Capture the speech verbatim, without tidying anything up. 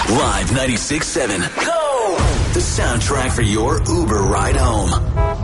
Live ninety-six point seven. Go! The soundtrack for your Uber ride home.